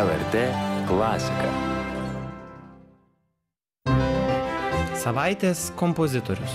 LRT klasika. Savaitės kompozitorius.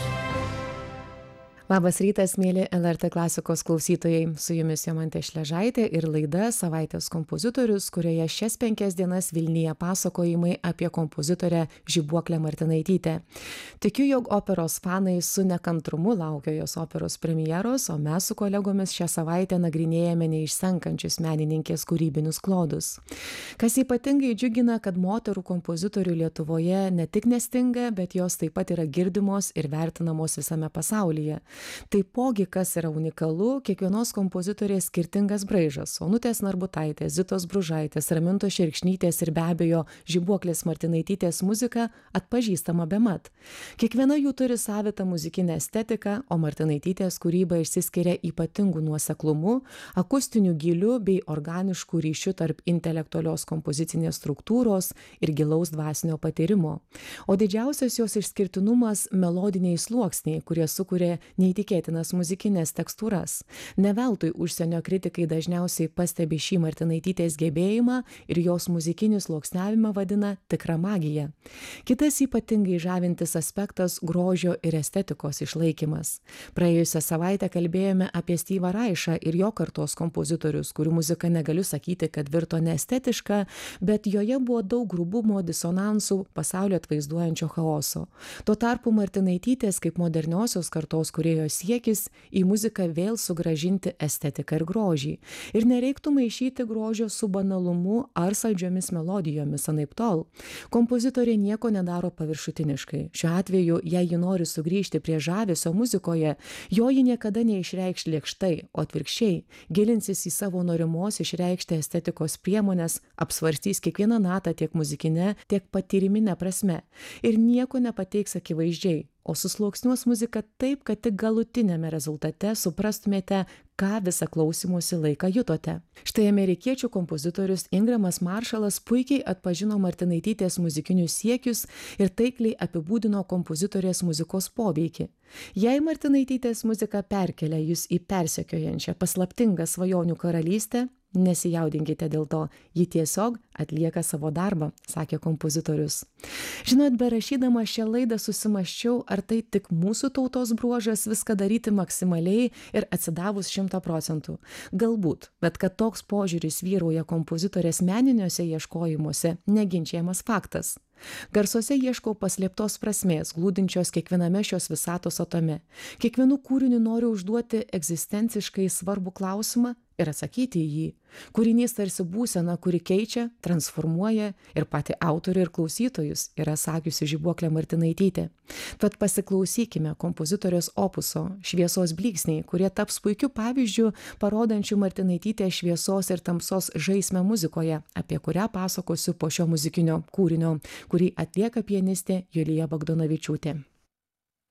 Labas rytas, mėly LRT klasikos klausytojai. Su jumis Jomantė Šležaitė ir laida Savaitės kompozitorius, kurioje šias 5 dienas Vilniuje pasakojimai apie kompozitorę Žibuoklę Martinaitytę. Tikiu, jog operos fanai su nekantrumu laukia jos operos premjeros, o mes su kolegomis šią savaitę nagrinėjame neišsenkančius menininkės kūrybinius klodus. Kas ypatingai džiugina, kad moterų kompozitorių Lietuvoje ne tik nestinga, bet jos taip pat yra girdimos ir vertinamos visame pasaulyje. Taipogi, kas yra unikalu, kiekvienos kompozitorės skirtingas braižas. Onutės Narbutaitės, Zitos Bružaitės, Ramintos Šerkšnytės ir be abejo Žibuoklės Martinaitytės muzika atpažįstama bemat. Kiekviena jų turi savitą muzikinę estetiką, o Martinaitytės kūryba išsiskiria ypatingų nuoseklumu, akustiniu giliu bei organišku ryšiu tarp intelektualios kompozicinės struktūros ir gilaus dvasinio patyrimo. O didžiausias jos išskirtinumas – melodiniai sluoksniai, kurie sukuria neįtikėtinas muzikinės tekstūras. Ne veltui užsienio kritikai dažniausiai pastebi šį Martinaitytės gebėjimą ir jos muzikinį sluoksniavimą vadina tikra magija. Kitas ypatingai žavintis aspektas – grožio ir estetikos išlaikymas. Praėjusią savaitę kalbėjome apie Styvą Raišą ir jo kartos kompozitorius, kurių muzika negaliu sakyti, kad virto neestetiška, bet joje buvo daug grubumo, disonansų, pasaulio atvaizduojančio chaoso. Tuo tarpu Martinaitytės kaip moderniosios kartos kūrėjo siekis į muziką vėl sugrąžinti estetiką ir grožį. Ir nereiktų maišyti grožio su banalumu ar saldžiomis melodijomis, anaiptol. Kompozitorė nieko nedaro paviršutiniškai. Šiuo atveju, jei ji nori sugrįžti prie žavesio muzikoje, jo ji niekada neišreikš lėkštai, o atvirkščiai, gilinsis į savo norimos išreikšti estetikos priemonės, apsvarstys kiekvieną natą tiek muzikinę, tiek patyriminę prasme ir nieko nepateiks akivaizdžiai, o susluoksniuos muziką taip, kad tik galutinėme rezultate suprastumėte, ką visą klausymosi laiką jutote. Štai amerikiečių kompozitorius Ingramas Maršalas puikiai atpažino Martinaitytės muzikinius siekius ir taikliai apibūdino kompozitorės muzikos poveikį. Jei Martinaitytės muzika perkelia jus į persekiojančią paslaptingą svajonių karalystę, nesijaudinkite dėl to, ji tiesiog atlieka savo darbą, sakė kompozitorius. Žinot, berašydama šią laidą susimąsčiau, ar tai tik mūsų tautos bruožas viską daryti maksimaliai ir atsidavus 100%. Galbūt, bet kad toks požiūris vyrauja kompozitorės meniniuose ieškojimuose, neginčiamas faktas. Garsuose ieškau paslėptos prasmės, glūdinčios kiekviename šios visatos atome. Kiekvienu kūriniu noriu užduoti egzistenciškai svarbų klausimą ir atsakyti į jį. Kūrinys tarsi būsena, kuri keičia, transformuoja ir patį autorių ir klausytojus, yra sakiusi Žibuoklė Martinaitytė. Tad pasiklausykime kompozitorės opuso Šviesos blyksniai, kurie taps puikiu pavyzdžiu, parodančiu Martinaitytės šviesos ir tamsos žaismę muzikoje, apie kurią pasakosiu po šio muzikinio kūrinio, kurį atlieka pianistė Julija Bagdonavičiūtė.